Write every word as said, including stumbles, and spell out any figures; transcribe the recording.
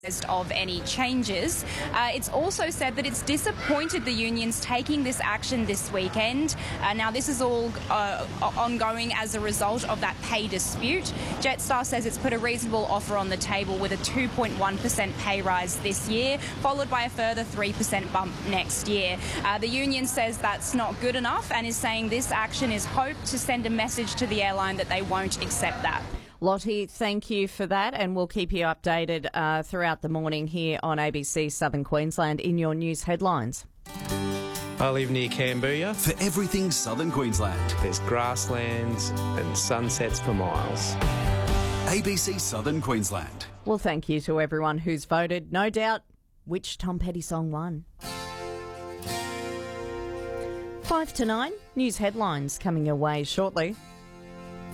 of any changes. Uh, it's also said that it's disappointed the unions taking this action this weekend. Uh, now, this is all uh, ongoing as a result of that pay dispute. Jetstar says it's put a reasonable offer on the table with a two point one percent pay rise this year, followed by a further three percent bump next year. Uh, the union says that's not good enough and is saying this action is hoped to send a message to the airline that they won't accept that. Lottie, thank you for that, and we'll keep you updated uh, throughout the morning here on A B C Southern Queensland in your news headlines. I live near Cambodia. For everything Southern Queensland, There's grasslands and sunsets for miles. A B C Southern Queensland. Well, thank you to everyone who's voted. No doubt which Tom Petty song won. Five to nine, news headlines coming your way shortly.